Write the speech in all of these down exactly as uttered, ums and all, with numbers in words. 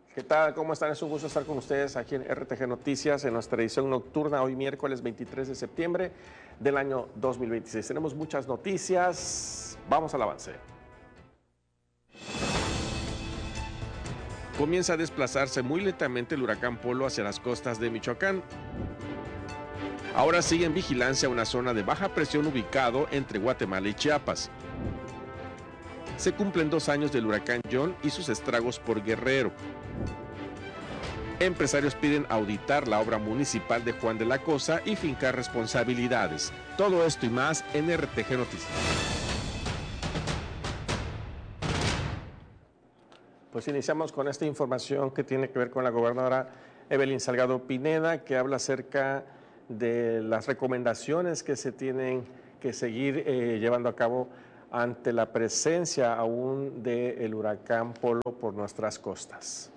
¿Qué tal? ¿Cómo están? Es un gusto estar con ustedes aquí en R T G Noticias en nuestra edición nocturna, hoy miércoles veintitrés de septiembre del año dos mil veintiséis. Tenemos muchas noticias. Vamos al avance. Comienza a desplazarse muy lentamente el huracán Polo hacia las costas de Michoacán. Ahora sigue en vigilancia una zona de baja presión ubicado entre Guatemala y Chiapas. Se cumplen dos años del huracán John y sus estragos por Guerrero. Empresarios piden auditar la obra municipal de Juan de la Cosa y fincar responsabilidades. Todo esto y más en R T G Noticias. Pues iniciamos con esta información que tiene que ver con la gobernadora Evelyn Salgado Pineda, que habla acerca de las recomendaciones que se tienen que seguir eh, llevando a cabo ante la presencia aún del huracán Polo por nuestras costas.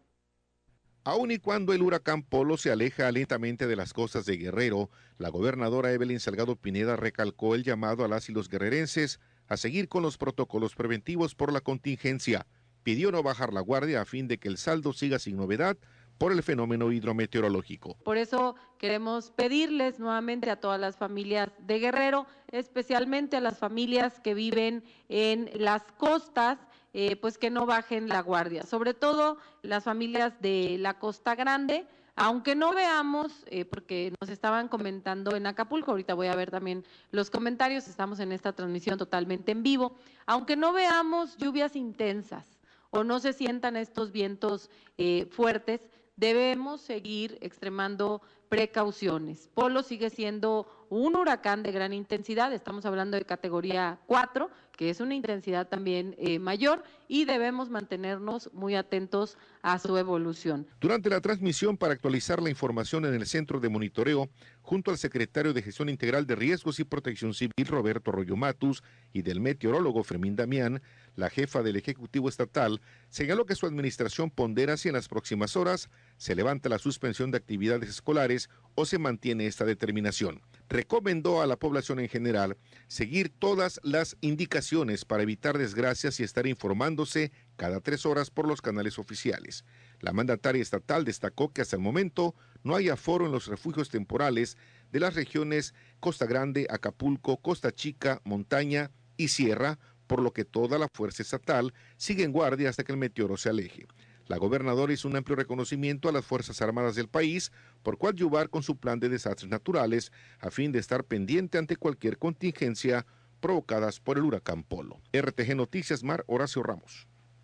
Aun y cuando el huracán Polo se aleja lentamente de las costas de Guerrero, la gobernadora Evelyn Salgado Pineda recalcó el llamado a las y los guerrerenses a seguir con los protocolos preventivos por la contingencia. Pidió no bajar la guardia a fin de que el saldo siga sin novedad por el fenómeno hidrometeorológico. Por eso queremos pedirles nuevamente a todas las familias de Guerrero, especialmente a las familias que viven en las costas, eh, pues que no bajen la guardia, sobre todo las familias de la Costa Grande, aunque no veamos, eh, porque nos estaban comentando en Acapulco, ahorita voy a ver también los comentarios, estamos en esta transmisión totalmente en vivo, aunque no veamos lluvias intensas o no se sientan estos vientos eh, fuertes, debemos seguir extremando precauciones. Polo sigue siendo un huracán de gran intensidad, estamos hablando de categoría cuatro, que es una intensidad también eh, mayor, y debemos mantenernos muy atentos a su evolución. Durante la transmisión para actualizar la información en el Centro de Monitoreo, junto al secretario de Gestión Integral de Riesgos y Protección Civil, Roberto Arroyo Matus, y del meteorólogo Fermín Damián, la jefa del Ejecutivo Estatal señaló que su administración pondera si en las próximas horas se levanta la suspensión de actividades escolares o se mantiene esta determinación. Recomendó a la población en general seguir todas las indicaciones para evitar desgracias y estar informándose cada tres horas por los canales oficiales. La mandataria estatal destacó que hasta el momento no hay aforo en los refugios temporales de las regiones Costa Grande, Acapulco, Costa Chica, Montaña y Sierra, por lo que toda la fuerza estatal sigue en guardia hasta que el meteoro se aleje. La gobernadora hizo un amplio reconocimiento a las Fuerzas Armadas del país por coadyuvar con su plan de desastres naturales a fin de estar pendiente ante cualquier contingencia provocadas por el huracán Polo. R T G Noticias, Mar Horacio Ramos.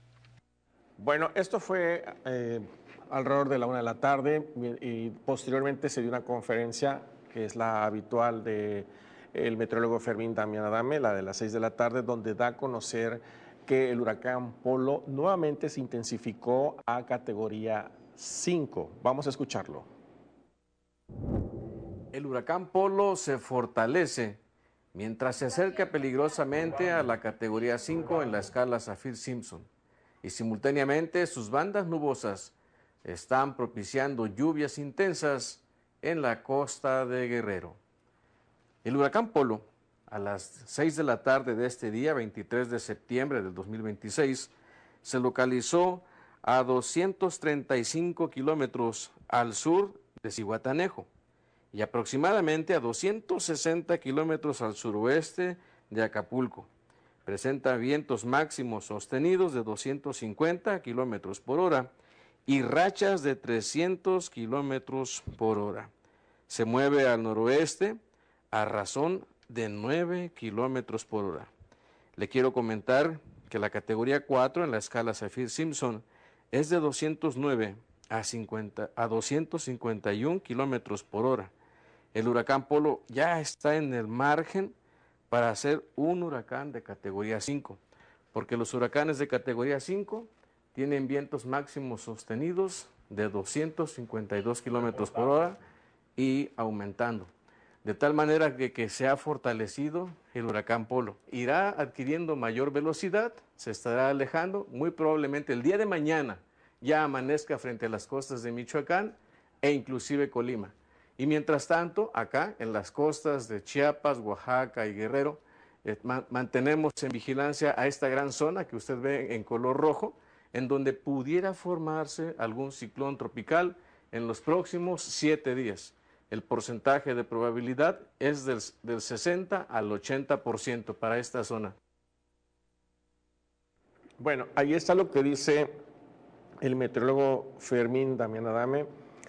Bueno, esto fue eh, alrededor de la una de la tarde y posteriormente se dio una conferencia que es la habitual de el meteorólogo Fermín Damián Adame, la de las seis de la tarde, donde da a conocer que el huracán Polo nuevamente se intensificó a categoría cinco. Vamos a escucharlo. El huracán Polo se fortalece mientras se acerca peligrosamente a la categoría cinco en la escala Saffir-Simpson y simultáneamente sus bandas nubosas están propiciando lluvias intensas en la costa de Guerrero. El huracán Polo, a las seis de la tarde de este día, veintitrés de septiembre del dos mil veintiséis, se localizó a doscientos treinta y cinco kilómetros al sur de Zihuatanejo y aproximadamente a doscientos sesenta kilómetros al suroeste de Acapulco. Presenta vientos máximos sostenidos de doscientos cincuenta kilómetros por hora y rachas de trescientos kilómetros por hora. Se mueve al noroeste a razón de nueve kilómetros por hora. Le quiero comentar que la categoría cuatro en la escala Saffir-Simpson es de doscientos nueve a, cincuenta, a doscientos cincuenta y uno kilómetros por hora. El huracán Polo ya está en el margen para ser un huracán de categoría cinco, porque los huracanes de categoría cinco tienen vientos máximos sostenidos de doscientos cincuenta y dos kilómetros por hora y aumentando. De tal manera que, que se ha fortalecido el huracán Polo. Irá adquiriendo mayor velocidad, se estará alejando, muy probablemente el día de mañana ya amanezca frente a las costas de Michoacán e inclusive Colima. Y mientras tanto, acá en las costas de Chiapas, Oaxaca y Guerrero, eh, ma mantenemos en vigilancia a esta gran zona que usted ve en color rojo, en donde pudiera formarse algún ciclón tropical en los próximos siete días. El porcentaje de probabilidad es del, del sesenta al ochenta por ciento para esta zona. Bueno, ahí está lo que dice el meteorólogo Fermín Damián Adame.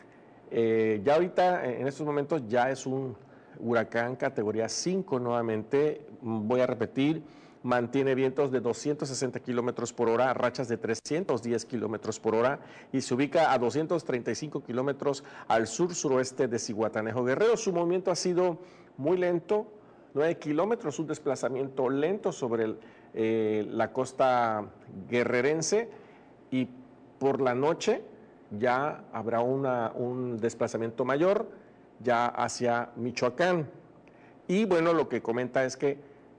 Eh, ya ahorita, en estos momentos, ya es un huracán categoría cinco nuevamente. Voy a repetir, mantiene vientos de doscientos sesenta kilómetros por hora, rachas de trescientos diez kilómetros por hora y se ubica a doscientos treinta y cinco kilómetros al sur-suroeste de Zihuatanejo, Guerrero. Su movimiento ha sido muy lento, nueve kilómetros, un desplazamiento lento sobre el, eh, la costa guerrerense, y por la noche ya habrá una, un desplazamiento mayor ya hacia Michoacán. Y bueno, lo que comenta es que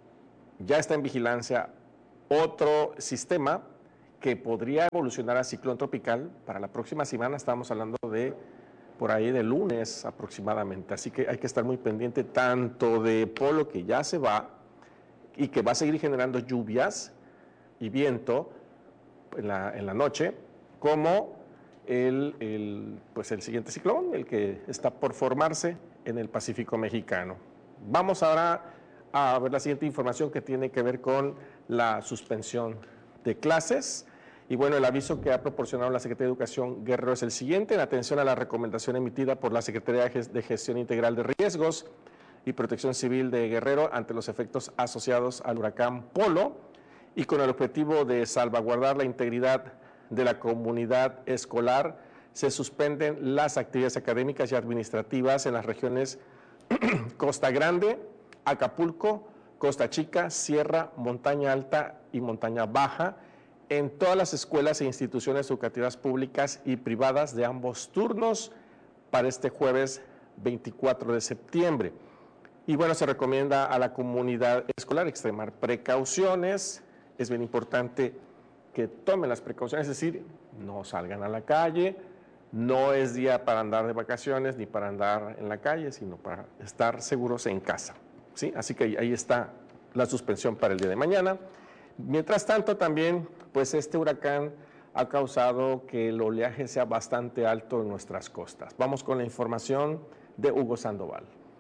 ya está en vigilancia otro sistema que podría evolucionar a ciclón tropical para la próxima semana. Estamos hablando de por ahí de lunes aproximadamente, así que hay que estar muy pendiente tanto de Polo, que ya se va y que va a seguir generando lluvias y viento en la, en la noche, como el, el, pues el siguiente ciclón, el que está por formarse en el Pacífico mexicano. Vamos ahora a ver la siguiente información, que tiene que ver con la suspensión de clases. Y bueno, el aviso que ha proporcionado la Secretaría de Educación Guerrero es el siguiente: en atención a la recomendación emitida por la Secretaría de Gestión Integral de Riesgos y Protección Civil de Guerrero ante los efectos asociados al huracán Polo, y con el objetivo de salvaguardar la integridad de la comunidad escolar, se suspenden las actividades académicas y administrativas en las regiones Costa Grande, Acapulco, Costa Chica, Sierra, Montaña Alta y Montaña Baja, en todas las escuelas e instituciones educativas públicas y privadas de ambos turnos para este jueves veinticuatro de septiembre. Y bueno, se recomienda a la comunidad escolar extremar precauciones. Es bien importante que tomen las precauciones, es decir, no salgan a la calle. No es día para andar de vacaciones ni para andar en la calle, sino para estar seguros en casa, ¿sí? Así que ahí está la suspensión para el día de mañana. Mientras tanto, también, pues este huracán ha causado que el oleaje sea bastante alto en nuestras costas. Vamos con la información de Hugo Sandoval.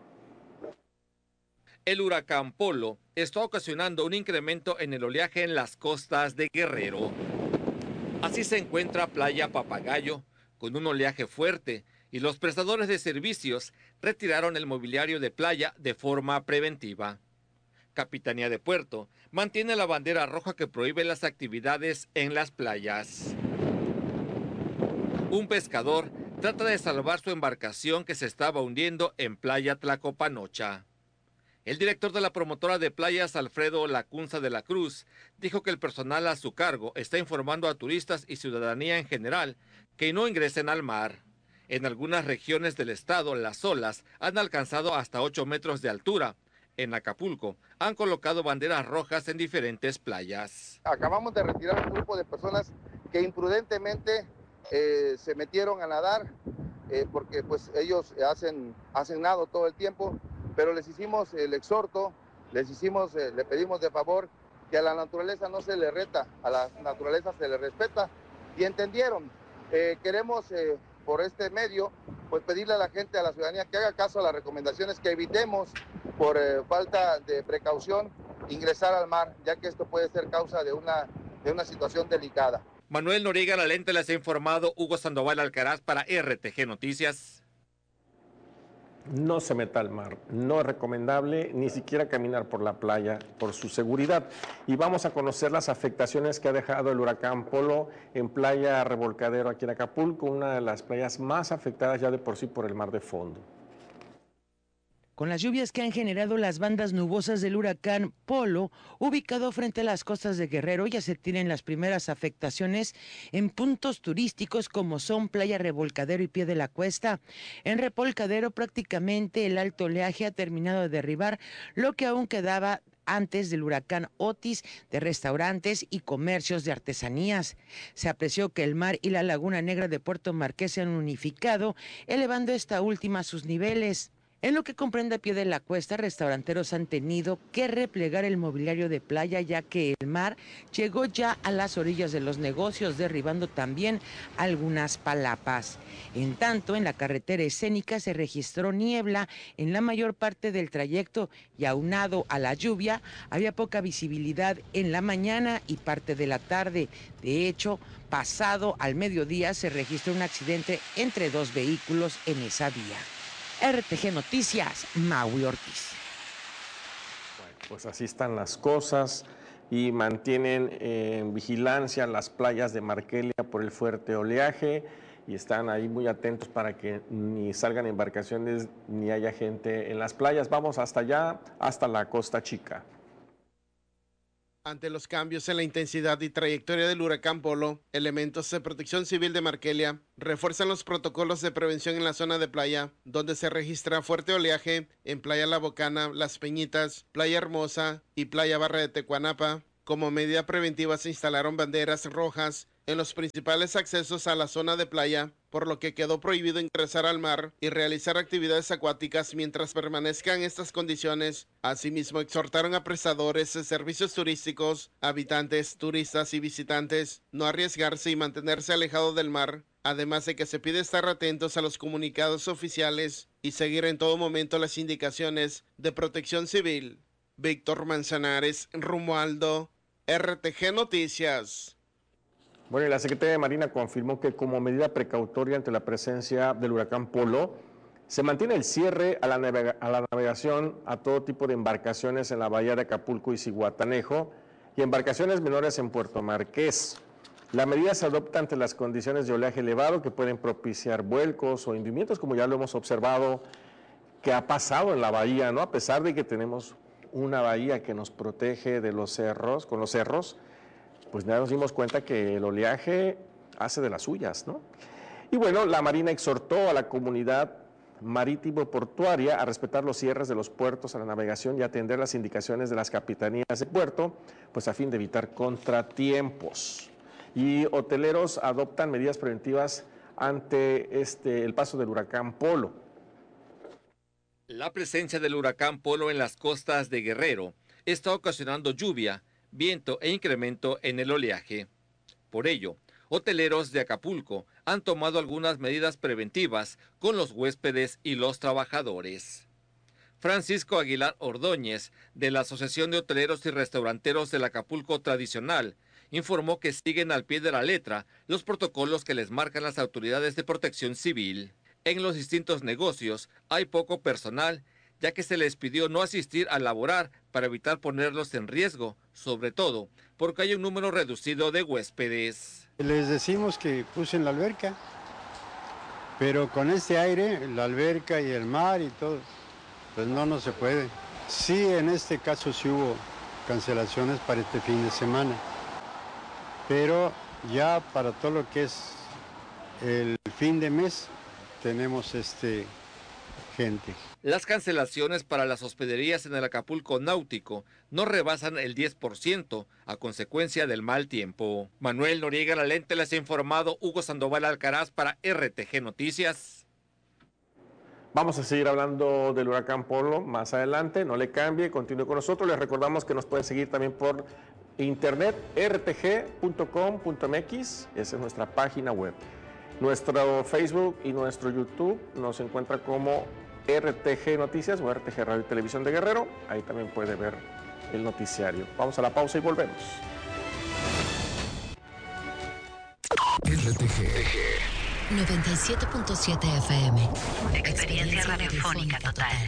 El huracán Polo está ocasionando un incremento en el oleaje en las costas de Guerrero. Así se encuentra Playa Papagayo, con un oleaje fuerte, y los prestadores de servicios retiraron el mobiliario de playa de forma preventiva. Capitanía de Puerto mantiene la bandera roja que prohíbe las actividades en las playas. Un pescador trata de salvar su embarcación que se estaba hundiendo en Playa Tlacopanocha. El director de la promotora de playas, Alfredo Lacunza de la Cruz, dijo que el personal a su cargo está informando a turistas y ciudadanía en general que no ingresen al mar. En algunas regiones del estado, las olas han alcanzado hasta ocho metros de altura. En Acapulco han colocado banderas rojas en diferentes playas. Acabamos de retirar un grupo de personas que imprudentemente eh, se metieron a nadar, eh, porque pues ellos hacen, hacen nado todo el tiempo, pero les hicimos el exhorto, les hicimos, eh, le pedimos de favor que a la naturaleza no se le reta, a la naturaleza se le respeta, y entendieron. Eh, queremos eh, por este medio pues pedirle a la gente, a la ciudadanía, que haga caso a las recomendaciones, que evitemos por eh, falta de precaución ingresar al mar, ya que esto puede ser causa de una, de una situación delicada. Manuel Noriega Lalente les ha informado. Hugo Sandoval Alcaraz para R T G Noticias. No se meta al mar, no es recomendable ni siquiera caminar por la playa por su seguridad. Y vamos a conocer las afectaciones que ha dejado el huracán Polo en Playa Revolcadero aquí en Acapulco, una de las playas más afectadas ya de por sí por el mar de fondo. Con las lluvias que han generado las bandas nubosas del huracán Polo, ubicado frente a las costas de Guerrero, ya se tienen las primeras afectaciones en puntos turísticos como son Playa Revolcadero y Pie de la Cuesta. En Revolcadero prácticamente el alto oleaje ha terminado de derribar lo que aún quedaba antes del huracán Otis de restaurantes y comercios de artesanías. Se apreció que el mar y la Laguna Negra de Puerto Marqués se han unificado, elevando esta última a sus niveles. En lo que comprende a pie de la cuesta, restauranteros han tenido que replegar el mobiliario de playa, ya que el mar llegó ya a las orillas de los negocios, derribando también algunas palapas. En tanto, en la carretera escénica se registró niebla en la mayor parte del trayecto y aunado a la lluvia, había poca visibilidad en la mañana y parte de la tarde. De hecho, pasado al mediodía se registró un accidente entre dos vehículos en esa vía. R T G Noticias, Maui Ortiz. Bueno, pues así están las cosas y mantienen eh, en vigilancia las playas de Markelia por el fuerte oleaje y están ahí muy atentos para que ni salgan embarcaciones ni haya gente en las playas. Vamos hasta allá, hasta la Costa Chica. Ante los cambios en la intensidad y trayectoria del huracán Polo, elementos de Protección Civil de Markelia refuerzan los protocolos de prevención en la zona de playa, donde se registra fuerte oleaje en Playa La Bocana, Las Peñitas, Playa Hermosa y Playa Barra de Tecuanapa. Como medida preventiva se instalaron banderas rojas en los principales accesos a la zona de playa, por lo que quedó prohibido ingresar al mar y realizar actividades acuáticas mientras permanezcan estas condiciones. Asimismo, exhortaron a prestadores de servicios turísticos, habitantes, turistas y visitantes no arriesgarse y mantenerse alejado del mar, además de que se pide estar atentos a los comunicados oficiales y seguir en todo momento las indicaciones de Protección Civil. Víctor Manzanares, Romualdo, R T G Noticias. Bueno, y la Secretaría de Marina confirmó que como medida precautoria ante la presencia del huracán Polo, se mantiene el cierre a la, navega a la navegación a todo tipo de embarcaciones en la bahía de Acapulco y Zihuatanejo y embarcaciones menores en Puerto Marqués. La medida se adopta ante las condiciones de oleaje elevado que pueden propiciar vuelcos o hundimientos, como ya lo hemos observado que ha pasado en la bahía, ¿no? A pesar de que tenemos una bahía que nos protege de los cerros, con los cerros, pues ya nos dimos cuenta que el oleaje hace de las suyas, ¿no? Y bueno, la Marina exhortó a la comunidad marítimo-portuaria a respetar los cierres de los puertos a la navegación y atender las indicaciones de las capitanías de puerto, pues a fin de evitar contratiempos. Y hoteleros adoptan medidas preventivas ante este, el paso del huracán Polo. La presencia del huracán Polo en las costas de Guerrero está ocasionando lluvia, viento e incremento en el oleaje. Por ello, hoteleros de Acapulco han tomado algunas medidas preventivas con los huéspedes y los trabajadores. Francisco Aguilar Ordóñez, de la Asociación de Hoteleros y Restauranteros del Acapulco Tradicional, informó que siguen al pie de la letra los protocolos que les marcan las autoridades de Protección Civil. En los distintos negocios hay poco personal, ya que se les pidió no asistir a laborar para evitar ponerlos en riesgo, sobre todo porque hay un número reducido de huéspedes. Les decimos que usen la alberca, pero con este aire, la alberca y el mar y todo, pues no, no se puede. Sí, en este caso sí hubo cancelaciones para este fin de semana, pero ya para todo lo que es el fin de mes tenemos este gente. Las cancelaciones para las hospederías en el Acapulco náutico no rebasan el diez por ciento a consecuencia del mal tiempo. Manuel Noriega Lalente les ha informado, Hugo Sandoval Alcaraz para R T G Noticias. Vamos a seguir hablando del huracán Polo más adelante, no le cambie, continúe con nosotros. Les recordamos que nos pueden seguir también por internet, r t g punto com punto m x, esa es nuestra página web. Nuestro Facebook y nuestro YouTube nos encuentra como R T G Noticias o R T G Radio y Televisión de Guerrero. Ahí también puede ver el noticiario. Vamos a la pausa y volvemos. R T G noventa y siete punto siete F M. Experiencia radiofónica total.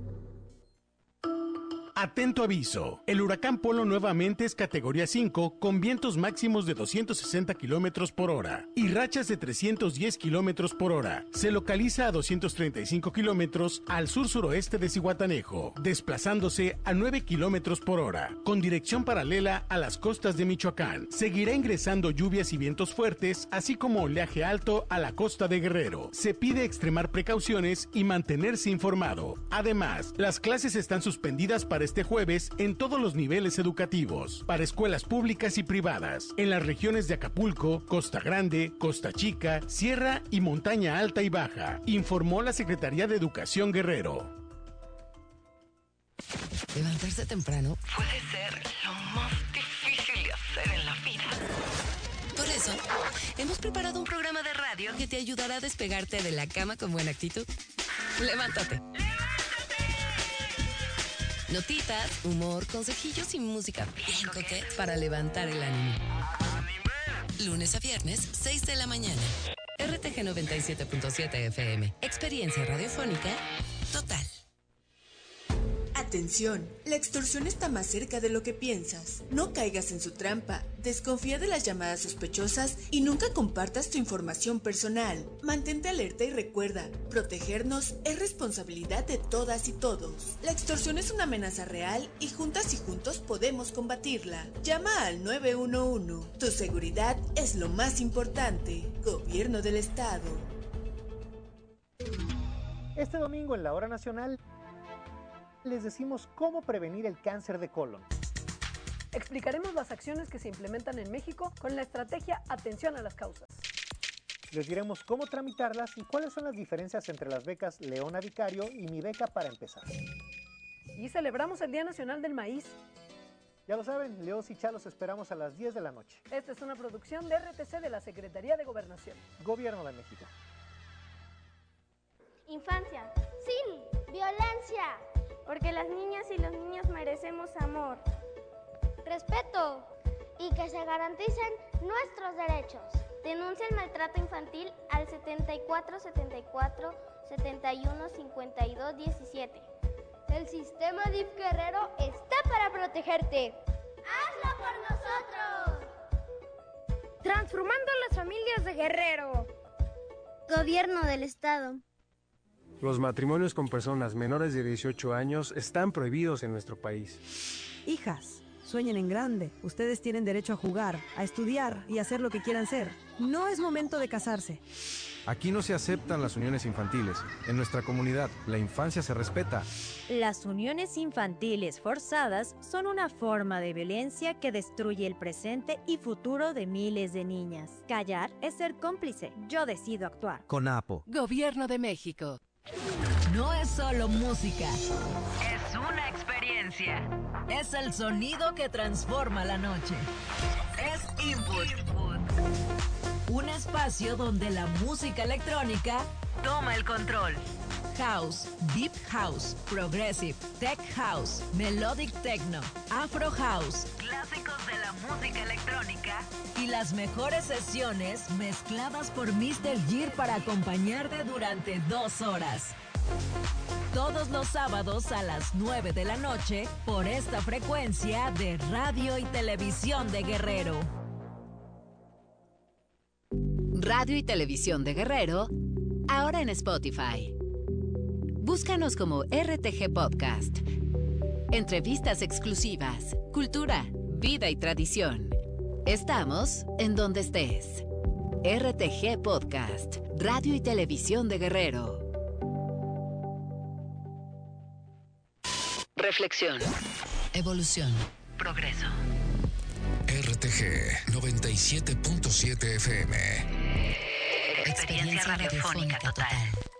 Atento aviso, el huracán Polo nuevamente es categoría cinco con vientos máximos de doscientos sesenta kilómetros por hora y rachas de trescientos diez kilómetros por hora. Se localiza a doscientos treinta y cinco kilómetros al sur-suroeste de Zihuatanejo, desplazándose a nueve kilómetros por hora, con dirección paralela a las costas de Michoacán. Seguirá ingresando lluvias y vientos fuertes, así como oleaje alto a la costa de Guerrero. Se pide extremar precauciones y mantenerse informado. Además, las clases están suspendidas para este jueves en todos los niveles educativos, para escuelas públicas y privadas, en las regiones de Acapulco, Costa Grande, Costa Chica, Sierra y Montaña Alta y Baja, informó la Secretaría de Educación Guerrero. Levantarse temprano puede ser lo más difícil de hacer en la vida. Por eso, hemos preparado un programa de radio que te ayudará a despegarte de la cama con buena actitud. Levántate. ¡Levántate! Notitas, humor, consejillos y música bien coquette para levantar el ánimo. Lunes a viernes, seis de la mañana. R T G noventa y siete punto siete F M. Experiencia radiofónica total. Atención, la extorsión está más cerca de lo que piensas. No caigas en su trampa, desconfía de las llamadas sospechosas y nunca compartas tu información personal. Mantente alerta y recuerda, protegernos es responsabilidad de todas y todos. La extorsión es una amenaza real y juntas y juntos podemos combatirla. Llama al nueve uno uno. Tu seguridad es lo más importante. Gobierno del Estado. Este domingo en la Hora Nacional les decimos cómo prevenir el cáncer de colon. Explicaremos las acciones que se implementan en México con la estrategia Atención a las Causas. Les diremos cómo tramitarlas y cuáles son las diferencias entre las becas Leona Vicario y Mi Beca para Empezar. Y celebramos el Día Nacional del Maíz. Ya lo saben, Leos y Chalos esperamos a las diez de la noche. Esta es una producción de R T C de la Secretaría de Gobernación. Gobierno de México. Infancia, sin violencia, porque las niñas y los niños merecemos amor, respeto y que se garanticen nuestros derechos. Denuncia el maltrato infantil al setenta y cuatro setenta y cuatro setenta y uno cincuenta y dos diecisiete. El sistema D I F Guerrero está para protegerte. ¡Hazlo por nosotros! Transformando las familias de Guerrero. Gobierno del Estado. Los matrimonios con personas menores de dieciocho años están prohibidos en nuestro país. Hijas, sueñen en grande. Ustedes tienen derecho a jugar, a estudiar y a hacer lo que quieran ser. No es momento de casarse. Aquí no se aceptan las uniones infantiles. En nuestra comunidad, la infancia se respeta. Las uniones infantiles forzadas son una forma de violencia que destruye el presente y futuro de miles de niñas. Callar es ser cómplice. Yo decido actuar. CONAPO. Gobierno de México. No es solo música. Es una experiencia. Es el sonido que transforma la noche. Es Input. Un espacio donde la música electrónica toma el control. House, Deep House, Progressive, Tech House, Melodic Techno, Afro House, clásicos de la música electrónica y las mejores sesiones mezcladas por míster Gir para acompañarte durante dos horas. Todos los sábados a las nueve de la noche por esta frecuencia de Radio y Televisión de Guerrero. Radio y Televisión de Guerrero, ahora en Spotify. Búscanos como R T G Podcast. Entrevistas exclusivas, cultura, vida y tradición. Estamos en donde estés. R T G Podcast, Radio y Televisión de Guerrero. Reflexión. Evolución. Progreso. R T G noventa y siete punto siete F M. Experiencia radiofónica total.